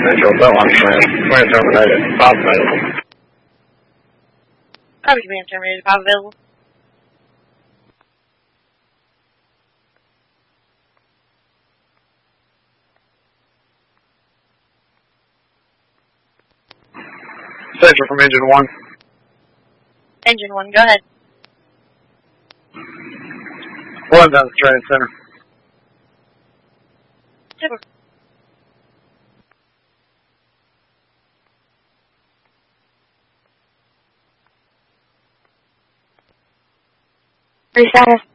Central Bell on command terminated. Bob available. Copy, command terminated. Bob available. Central from Engine 1. Engine 1, go ahead. One down the training center. Super. Status.